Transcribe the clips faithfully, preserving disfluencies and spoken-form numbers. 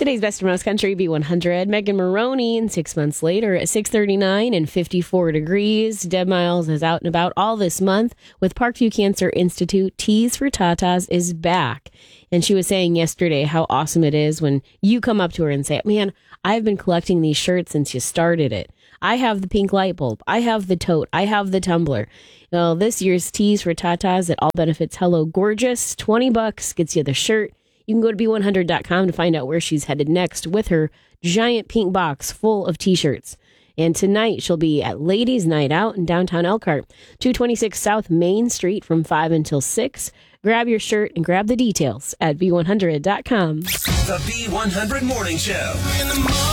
Today's Best of Most Country B one hundred. Megan Maroney, and six months later at six thirty-nine and fifty-four degrees. Deb Miles is out and about all this month with Parkview Cancer Institute. Tees for Tatas is back. And she was saying yesterday how awesome it is when you come up to her and say, man, I've been collecting these shirts since you started it. I have the pink light bulb. I have the tote. I have the tumbler. Well, this year's Tees for Tatas at All Benefits Hello Gorgeous, twenty bucks gets you the shirt. You can go to B one hundred dot com to find out where she's headed next with her giant pink box full of T-shirts. And tonight she'll be at Ladies Night Out in downtown Elkhart, two twenty-six South Main Street from five until six. Grab your shirt and grab the details at B one hundred dot com. The B one hundred Morning Show. In the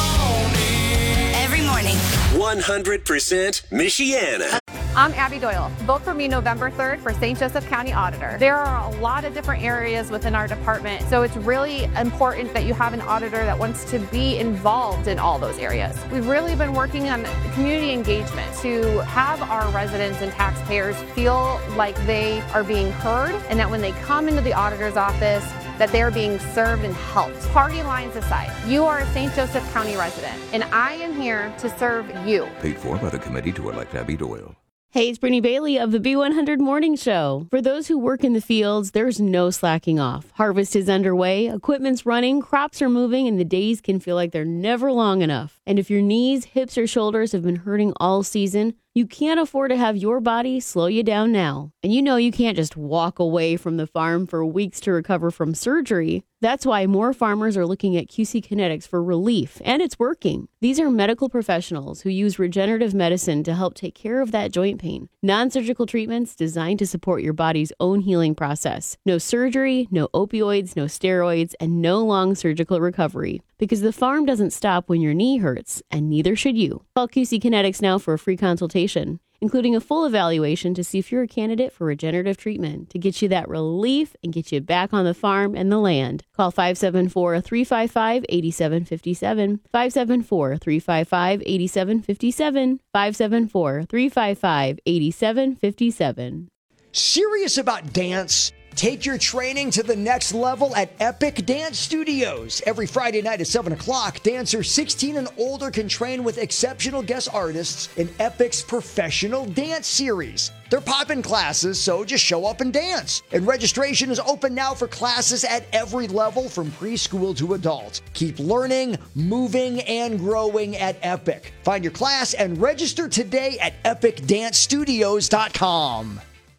morning. Every morning. one hundred percent Michiana. I'm Abby Doyle. Vote for me November third for Saint Joseph County Auditor. There are a lot of different areas within our department, so it's really important that you have an auditor that wants to be involved in all those areas. We've really been working on community engagement to have our residents and taxpayers feel like they are being heard, and that when they come into the auditor's office, that they're being served and helped. Party lines aside, you are a Saint Joseph County resident, and I am here to serve you. Paid for by the committee to elect Abby Doyle. Hey, it's Brittany Bailey of the B one hundred Morning Show. For those who work in the fields, there's no slacking off. Harvest is underway, equipment's running, crops are moving, and the days can feel like they're never long enough. And if your knees, hips, or shoulders have been hurting all season, you can't afford to have your body slow you down now. And you know you can't just walk away from the farm for weeks to recover from surgery. That's why more farmers are looking at Q C Kinetics for relief, and it's working. These are medical professionals who use regenerative medicine to help take care of that joint pain. Non-surgical treatments designed to support your body's own healing process. No surgery, no opioids, no steroids, and no long surgical recovery. Because the farm doesn't stop when your knee hurts, and neither should you. Call Q C Kinetics now for a free consultation, including a full evaluation to see if you're a candidate for regenerative treatment to get you that relief and get you back on the farm and the land. Call five seven four, three five five, eight seven five seven, five seven four, three five five, eight seven five seven, five seven four, three five five, eight seven five seven. Serious about dance? Take your training to the next level at Epic Dance Studios. Every Friday night at seven o'clock, dancers sixteen and older can train with exceptional guest artists in Epic's professional dance series. They're popping classes, so just show up and dance. And registration is open now for classes at every level from preschool to adult. Keep learning, moving, and growing at Epic. Find your class and register today at epic dance studios dot com.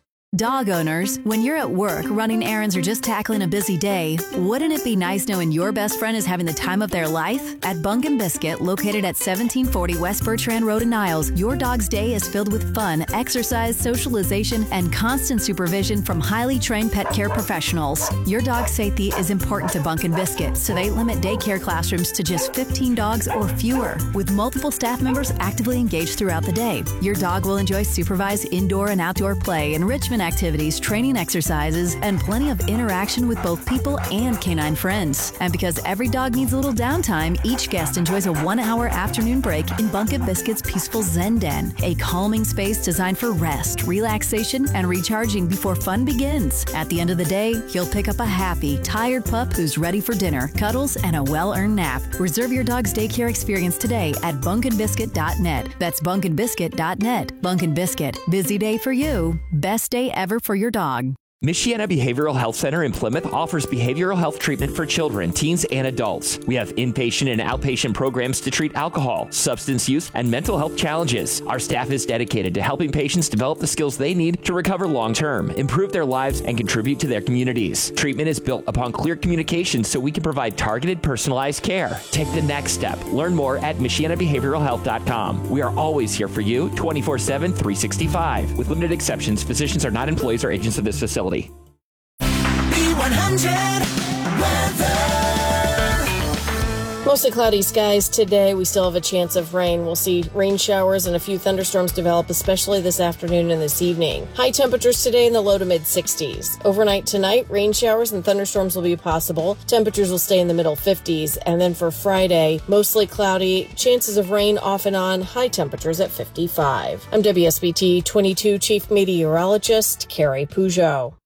Dog owners, when you're at work, running errands, or just tackling a busy day, wouldn't it be nice knowing your best friend is having the time of their life? At Bunk and Biscuit, located at seventeen forty West Bertrand Road in Niles, your dog's day is filled with fun, exercise, socialization, and constant supervision from highly trained pet care professionals. Your dog's safety is important to Bunk and Biscuit, so they limit daycare classrooms to just fifteen dogs or fewer, with multiple staff members actively engaged throughout the day. Your dog will enjoy supervised indoor and outdoor play, enrichment activities, training exercises, and plenty of interaction with both people and canine friends. And because every dog needs a little downtime, each guest enjoys a one-hour afternoon break in Bunk and Biscuit's Peaceful Zen Den, a calming space designed for rest, relaxation, and recharging before fun begins. At the end of the day, you'll pick up a happy, tired pup who's ready for dinner, cuddles, and a well-earned nap. Reserve your dog's daycare experience today at bunk and biscuit dot net. That's bunk and biscuit dot net. Bunk and Biscuit. Busy day for you. Best day ever for your dog. Michiana Behavioral Health Center in Plymouth offers behavioral health treatment for children, teens, and adults. We have inpatient and outpatient programs to treat alcohol, substance use, and mental health challenges. Our staff is dedicated to helping patients develop the skills they need to recover long-term, improve their lives, and contribute to their communities. Treatment is built upon clear communication so we can provide targeted, personalized care. Take the next step. Learn more at michiana behavioral health dot com. We are always here for you, twenty-four seven, three sixty-five. With limited exceptions, physicians are not employees or agents of this facility. B one hundred weather. Mostly cloudy skies today. We still have a chance of rain. We'll see rain showers and a few thunderstorms develop, especially this afternoon and this evening. High temperatures today in the low to mid sixties. Overnight tonight, rain showers and thunderstorms will be possible. Temperatures will stay in the middle fifties. And then for Friday, mostly cloudy, chances of rain off and on, high temperatures at fifty-five. I'm W S B T twenty-two Chief Meteorologist Carrie Peugeot.